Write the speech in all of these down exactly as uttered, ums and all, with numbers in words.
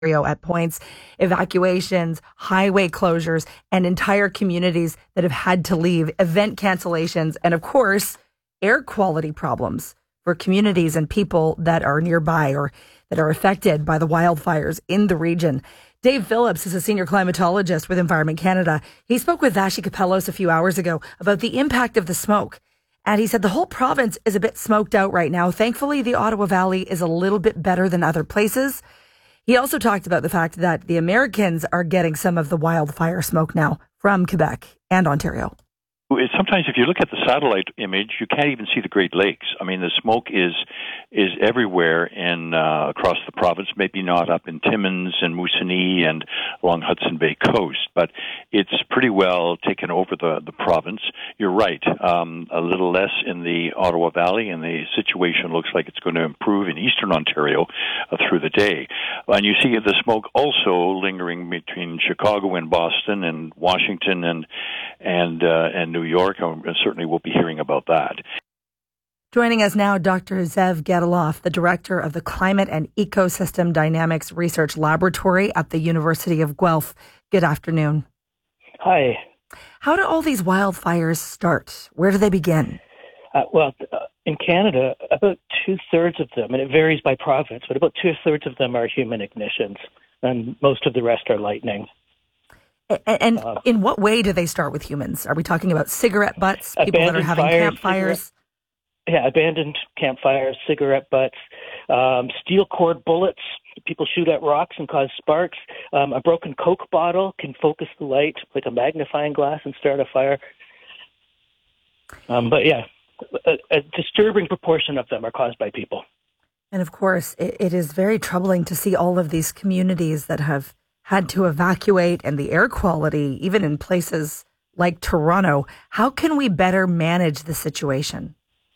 at points, evacuations, highway closures, and entire communities that have had to leave, event cancellations, and of course, air quality problems for communities and people that are nearby or that are affected by the wildfires in the region. Dave Phillips is a senior climatologist with Environment Canada. He spoke with Vassy Kapelos a few hours ago about the impact of the smoke. And he said the whole province is a bit smoked out right now. Thankfully, the Ottawa Valley is a little bit better than other places. He also talked about the fact that the Americans are getting some of the wildfire smoke now from Quebec and Ontario. Sometimes if you look at the satellite image, you can't even see the Great Lakes. I mean, the smoke is is everywhere in uh, across the province, maybe not up in Timmins and Moosonee and along Hudson Bay coast, but it's pretty well taken over the, the province. You're right, um, a little less in the Ottawa Valley, and the situation looks like it's going to improve in eastern Ontario uh, through the day. And you see the smoke also lingering between Chicago and Boston and Washington and and uh, and New York, and certainly we'll be hearing about that. Joining us now, Doctor Zev Gedaloff, the director of the Climate and Ecosystem Dynamics Research Laboratory at the University of Guelph. Good afternoon. Hi. How do all these wildfires start? Where do they begin? Uh, well, uh, in Canada, about two-thirds of them, and it varies by province, but about two-thirds of them are human ignitions, and most of the rest are lightning. And uh, in what way do they start with humans? Are we talking about cigarette butts, people that are having fires, campfires? Yeah, abandoned campfires, cigarette butts, um, steel cord bullets. People shoot at rocks and cause sparks. Um, a broken Coke bottle can focus the light like a magnifying glass and start a fire. Um, but yeah, a, a disturbing proportion of them are caused by people. And of course, it, it is very troubling to see all of these communities that have had to evacuate, and the air quality, even in places like Toronto. How can we better manage the situation?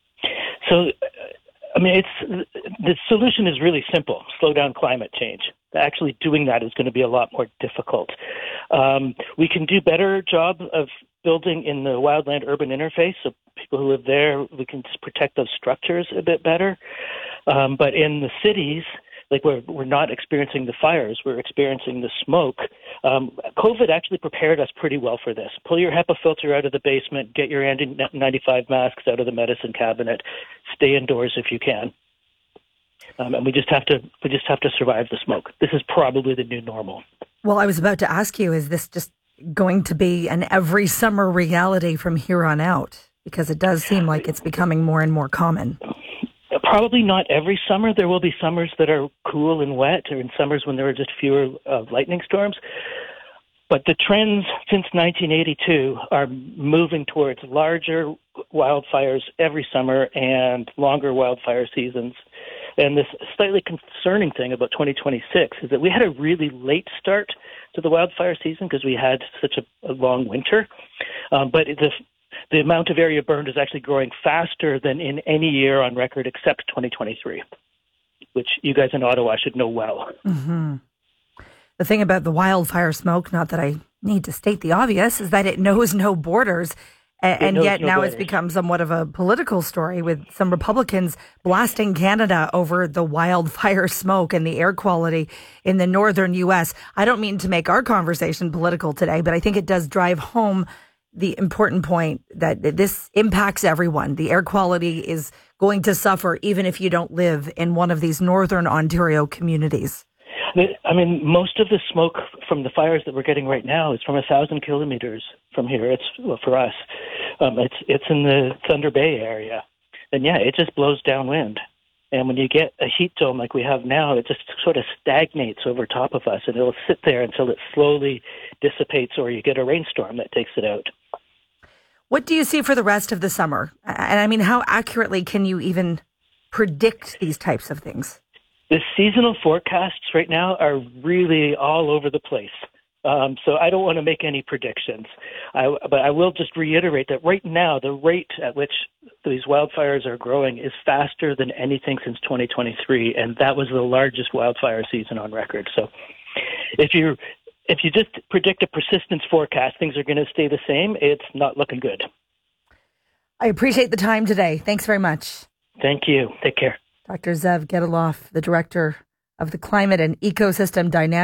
So, I mean, it's the solution is really simple: slow down climate change. Actually doing that is going to be a lot more difficult. Um, we can do better job of building in the wildland-urban interface, so people who live there, we can just protect those structures a bit better. Um, but in the cities, like we're we're not experiencing the fires, we're experiencing the smoke. Um, COVID actually prepared us pretty well for this. Pull your HEPA filter out of the basement, get your N ninety-five masks out of the medicine cabinet, stay indoors if you can. Um, and we just have to we just have to survive the smoke. This is probably the new normal. Well, I was about to ask you, is this just going to be an every summer reality from here on out? Because it does seem like it's becoming more and more common. Probably not every summer. There will be summers that are cool and wet, or in summers when there are just fewer uh, lightning storms. But the trends since nineteen eighty-two are moving towards larger wildfires every summer and longer wildfire seasons. And this slightly concerning thing about twenty twenty-six is that we had a really late start to the wildfire season because we had such a, a long winter. Um, but the The amount of area burned is actually growing faster than in any year on record except twenty twenty-three, which you guys in Ottawa should know well. Mm-hmm. The thing about the wildfire smoke, not that I need to state the obvious, is that it knows no borders. And, and yet no now borders. It's become somewhat of a political story with some Republicans blasting Canada over the wildfire smoke and the air quality in the northern U S. I don't mean to make our conversation political today, but I think it does drive home the important point that this impacts everyone. The air quality is going to suffer even if you don't live in one of these northern Ontario communities. I mean, most of the smoke from the fires that we're getting right now is from a thousand kilometers from here. It's well, for us. Um, it's it's in the Thunder Bay area, and yeah, it just blows downwind. And when you get a heat dome like we have now, it just sort of stagnates over top of us, and it'll sit there until it slowly dissipates, or you get a rainstorm that takes it out. What do you see for the rest of the summer? And I mean, how accurately can you even predict these types of things? The seasonal forecasts right now are really all over the place. Um, so I don't want to make any predictions. I, but I will just reiterate that right now, the rate at which these wildfires are growing is faster than anything since twenty twenty-three, and that was the largest wildfire season on record. So if you if you just predict a persistence forecast, things are going to stay the same. It's not looking good. I appreciate the time today. Thanks very much. Thank you. Take care. Doctor Zev Gedaloff, the director of the climate and ecosystem dynamics.